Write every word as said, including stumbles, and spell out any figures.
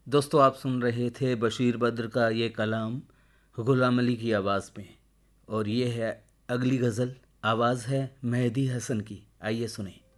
दोस्तों, आप सुन रहे थे बशीर बद्र का ये कलाम गुलाम अली की आवाज़ में। और ये है अगली गज़ल, आवाज़ है मेहदी हसन की। आइए सुने।